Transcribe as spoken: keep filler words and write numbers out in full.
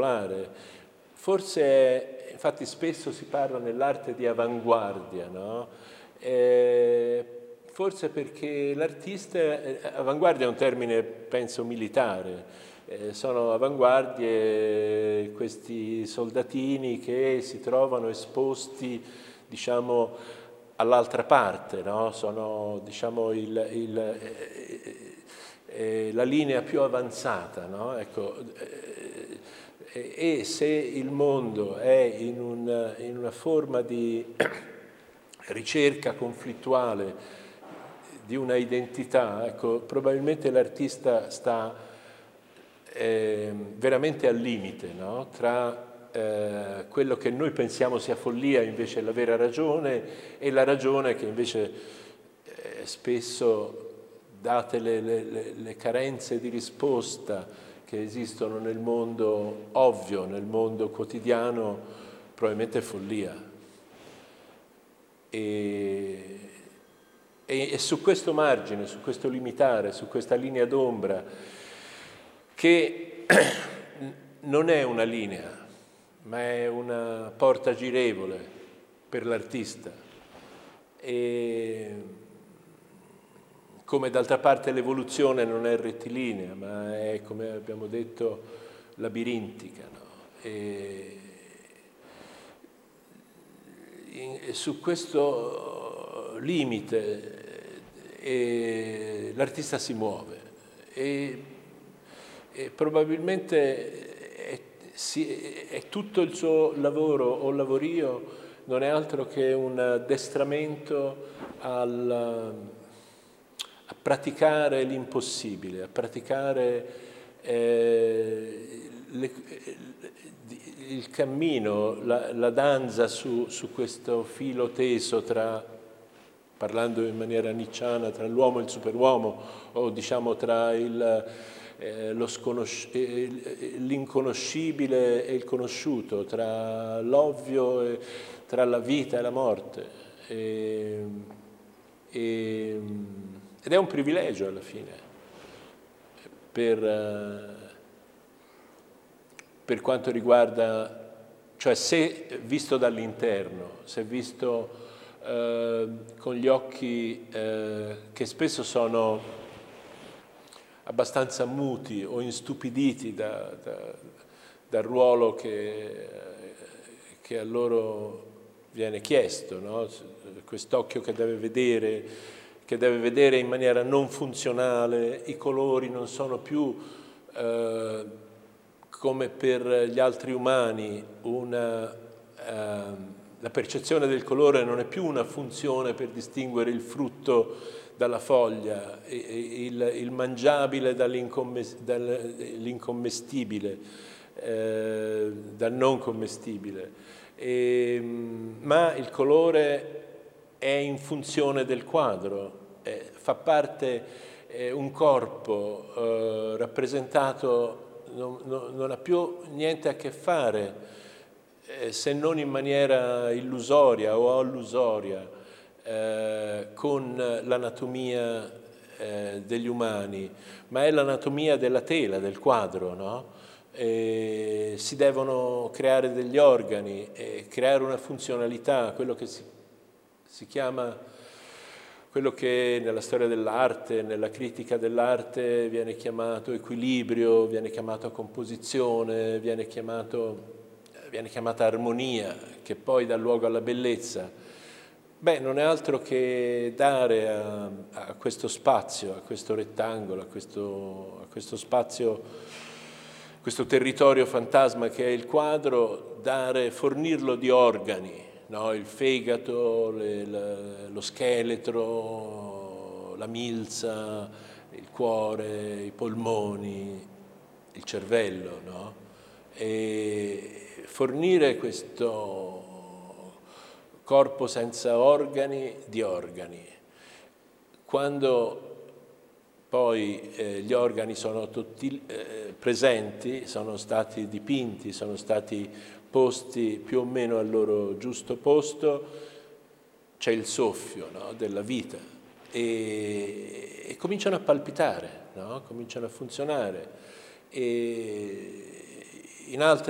particolare. Forse, è, infatti spesso si parla nell'arte di avanguardia, no? Eh, forse perché l'artista, eh, avanguardia è un termine penso militare, eh, sono avanguardie questi soldatini che si trovano esposti, diciamo, all'altra parte, no? Sono, diciamo, il, il, eh, eh, la linea più avanzata, no? Ecco, eh, e se il mondo è in, un, in una forma di ricerca conflittuale di una identità, ecco, probabilmente l'artista sta eh, veramente al limite, no? Tra eh, quello che noi pensiamo sia follia, invece è la vera ragione, e la ragione che invece eh, spesso, date le, le, le carenze di risposta che esistono nel mondo ovvio, nel mondo quotidiano, probabilmente è follia. E, e, e su questo margine, su questo limitare, su questa linea d'ombra, che non è una linea, ma è una porta girevole per l'artista. E come d'altra parte l'evoluzione non è rettilinea, ma è, come abbiamo detto, labirintica, no? E, e su questo limite eh, l'artista si muove e, e probabilmente è, si, è tutto il suo lavoro o lavorio non è altro che un addestramento al, a praticare l'impossibile, a praticare eh, le, il cammino, la, la danza su, su questo filo teso tra, parlando in maniera nietzschiana, tra l'uomo e il superuomo, o diciamo tra il, eh, lo sconosci- eh, l'inconoscibile e il conosciuto, tra l'ovvio e tra la vita e la morte. E, e, ed è un privilegio alla fine per, per quanto riguarda, cioè se visto dall'interno, se visto eh, con gli occhi eh, che spesso sono abbastanza muti o instupiditi da, da, dal ruolo che, che a loro viene chiesto, no? Quest'occhio che deve vedere, che deve vedere in maniera non funzionale, i colori non sono più eh, come per gli altri umani, una, eh, la percezione del colore non è più una funzione per distinguere il frutto dalla foglia, il, il mangiabile dall'incommestibile, eh, dal non commestibile. E, ma il colore è in funzione del quadro, eh, fa parte, eh, un corpo eh, rappresentato non, non, non ha più niente a che fare, eh, se non in maniera illusoria o allusoria, eh, con l'anatomia eh, degli umani, ma è l'anatomia della tela, del quadro, no? E si devono creare degli organi, e creare una funzionalità, quello che si, si chiama, quello che nella storia dell'arte, nella critica dell'arte viene chiamato equilibrio, viene chiamato composizione, viene, chiamato, viene chiamata armonia, che poi dà luogo alla bellezza. Beh, non è altro che dare a, a questo spazio, a questo rettangolo, a questo, a questo spazio, questo territorio fantasma che è il quadro, dare, fornirlo di organi, no? Il fegato, le, la, lo scheletro, la milza, il cuore, i polmoni, il cervello, no? E fornire questo corpo senza organi di organi. Quando poi eh, gli organi sono tutti eh, presenti, sono stati dipinti, sono stati posti più o meno al loro giusto posto, c'è il soffio, no, della vita e, e cominciano a palpitare, no? Cominciano a funzionare. E in altre